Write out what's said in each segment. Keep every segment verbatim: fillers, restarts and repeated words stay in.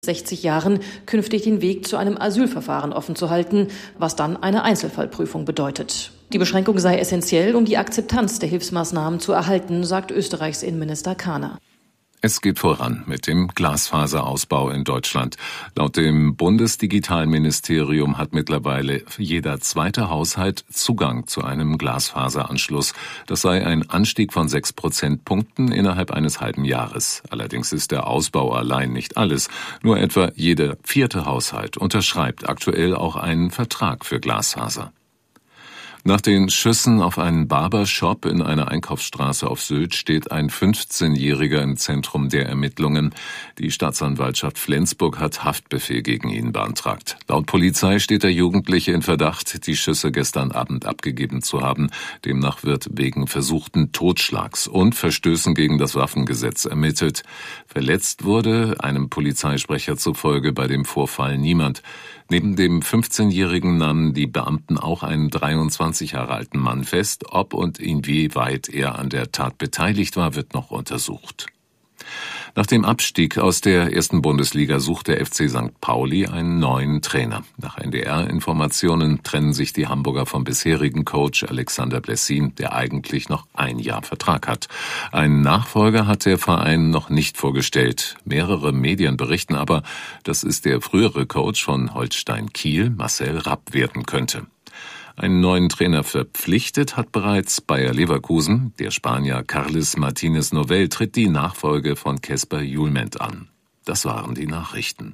sechzig Jahren künftig den Weg zu einem Asylverfahren offen zu halten, was dann eine Einzelfallprüfung bedeutet. Die Beschränkung sei essentiell, um die Akzeptanz der Hilfsmaßnahmen zu erhalten, sagt Österreichs Innenminister Kahner. Es geht voran mit dem Glasfaserausbau in Deutschland. Laut dem Bundesdigitalministerium hat mittlerweile jeder zweite Haushalt Zugang zu einem Glasfaseranschluss. Das sei ein Anstieg von sechs Prozentpunkten innerhalb eines halben Jahres. Allerdings ist der Ausbau allein nicht alles. Nur etwa jeder vierte Haushalt unterschreibt aktuell auch einen Vertrag für Glasfaser. Nach den Schüssen auf einen Barbershop in einer Einkaufsstraße auf Sylt steht ein fünfzehnjähriger im Zentrum der Ermittlungen. Die Staatsanwaltschaft Flensburg hat Haftbefehl gegen ihn beantragt. Laut Polizei steht der Jugendliche in Verdacht, die Schüsse gestern Abend abgegeben zu haben. Demnach wird wegen versuchten Totschlags und Verstößen gegen das Waffengesetz ermittelt. Verletzt wurde, einem Polizeisprecher zufolge, bei dem Vorfall niemand. Neben dem fünfzehnjährigen nahmen die Beamten auch einen dreiundzwanzig Jahre alten Mann fest. Ob und inwieweit er an der Tat beteiligt war, wird noch untersucht. Nach dem Abstieg aus der ersten Bundesliga sucht der F C Sankt Pauli einen neuen Trainer. Nach N D R-Informationen trennen sich die Hamburger vom bisherigen Coach Alexander Blessin, der eigentlich noch ein Jahr Vertrag hat. Einen Nachfolger hat der Verein noch nicht vorgestellt. Mehrere Medien berichten aber, dass es der frühere Coach von Holstein Kiel, Marcel Rapp, werden könnte. Einen neuen Trainer verpflichtet hat bereits Bayer Leverkusen. Der Spanier Carles Martínez Novell tritt die Nachfolge von Kesper Julment an. Das waren die Nachrichten.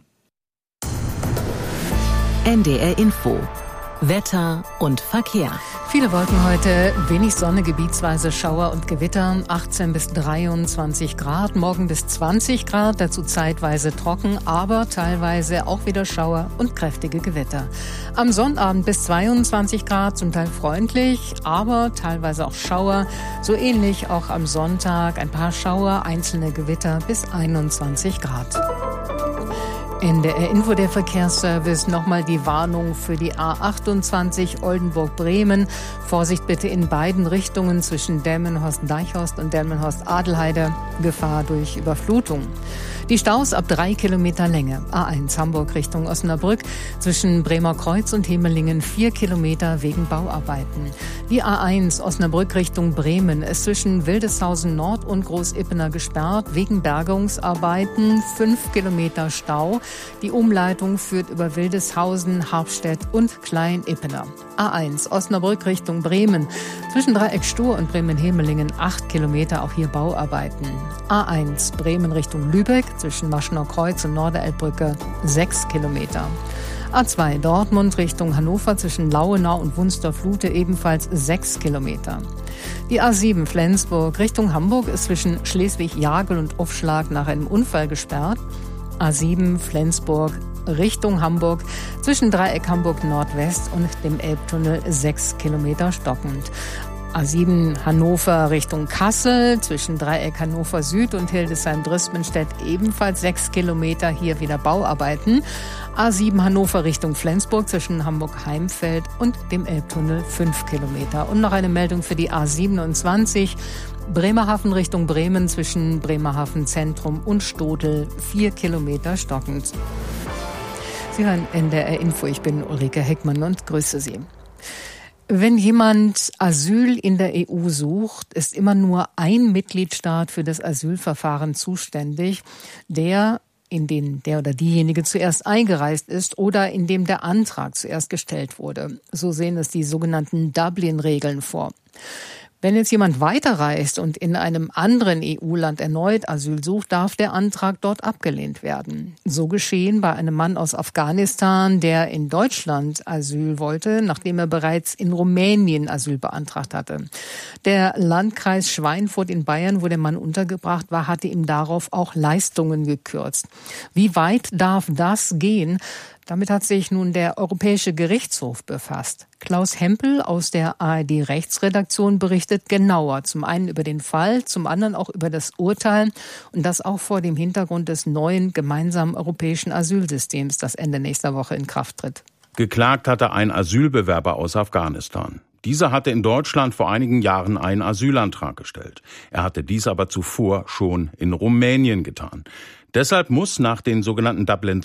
N D R Info. Wetter und Verkehr. Viele Wolken heute, wenig Sonne, gebietsweise Schauer und Gewitter, achtzehn bis dreiundzwanzig Grad, morgen bis zwanzig Grad, dazu zeitweise trocken, aber teilweise auch wieder Schauer und kräftige Gewitter. Am Sonnabend bis zweiundzwanzig Grad, zum Teil freundlich, aber teilweise auch Schauer, so ähnlich auch am Sonntag, ein paar Schauer, einzelne Gewitter bis einundzwanzig Grad. In der Info der Verkehrsservice nochmal die Warnung für die A achtundzwanzig Oldenburg-Bremen. Vorsicht bitte in beiden Richtungen zwischen Delmenhorst-Deichhorst und Delmenhorst-Adelheide. Gefahr durch Überflutung. Die Staus ab drei Kilometer Länge. A eins Hamburg Richtung Osnabrück. Zwischen Bremer Kreuz und Hemelingen vier Kilometer wegen Bauarbeiten. Die A eins Osnabrück Richtung Bremen ist zwischen Wildeshausen Nord und Großippener gesperrt. Wegen Bergungsarbeiten fünf Kilometer Stau. Die Umleitung führt über Wildeshausen, Harpstedt und Klein-Ippener. A eins Osnabrück Richtung Bremen. Zwischen Dreieck Stur und Bremen-Hemelingen acht Kilometer, auch hier Bauarbeiten. A eins Bremen Richtung Lübeck. Zwischen Maschner Kreuz und Norderelbbrücke sechs Kilometer. A zwei Dortmund Richtung Hannover zwischen Lauenau und Wunstorf-Lute ebenfalls sechs Kilometer. Die A sieben Flensburg Richtung Hamburg ist zwischen Schleswig-Jagel und Aufschlag nach einem Unfall gesperrt. A sieben Flensburg Richtung Hamburg zwischen Dreieck Hamburg Nordwest und dem Elbtunnel sechs Kilometer stockend. A sieben Hannover Richtung Kassel zwischen Dreieck Hannover Süd und Hildesheim-Drüspenstedt ebenfalls sechs Kilometer, hier wieder Bauarbeiten. A sieben Hannover Richtung Flensburg zwischen Hamburg-Heimfeld und dem Elbtunnel fünf Kilometer. Und noch eine Meldung für die A siebenundzwanzig Bremerhaven Richtung Bremen zwischen Bremerhaven Zentrum und Stodel vier Kilometer stockend. Sie hören N D R Info, ich bin Ulrike Heckmann und grüße Sie. Wenn jemand Asyl in der E U sucht, ist immer nur ein Mitgliedstaat für das Asylverfahren zuständig, der, in den der oder diejenige zuerst eingereist ist oder in dem der Antrag zuerst gestellt wurde. So sehen es die sogenannten Dublin-Regeln vor. Wenn jetzt jemand weiterreist und in einem anderen E U-Land erneut Asyl sucht, darf der Antrag dort abgelehnt werden. So geschehen bei einem Mann aus Afghanistan, der in Deutschland Asyl wollte, nachdem er bereits in Rumänien Asyl beantragt hatte. Der Landkreis Schweinfurt in Bayern, wo der Mann untergebracht war, hatte ihm darauf auch Leistungen gekürzt. Wie weit darf das gehen? Damit hat sich nun der Europäische Gerichtshof befasst. Klaus Hempel aus der A R D-Rechtsredaktion berichtet genauer. Zum einen über den Fall, zum anderen auch über das Urteil. Und das auch vor dem Hintergrund des neuen gemeinsamen europäischen Asylsystems, das Ende nächster Woche in Kraft tritt. Geklagt hatte ein Asylbewerber aus Afghanistan. Dieser hatte in Deutschland vor einigen Jahren einen Asylantrag gestellt. Er hatte dies aber zuvor schon in Rumänien getan. Deshalb muss nach den sogenannten Dublin